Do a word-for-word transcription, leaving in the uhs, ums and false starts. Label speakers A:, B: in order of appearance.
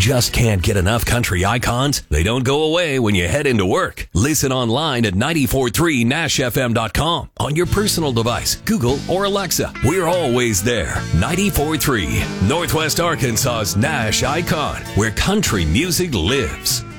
A: just can't get enough country icons? They don't go away when you head into work. Listen online at nine four three nash f m dot com on your personal device, Google or Alexa. We're always there. ninety-four point three, Northwest Arkansas's Nash Icon, where country music lives.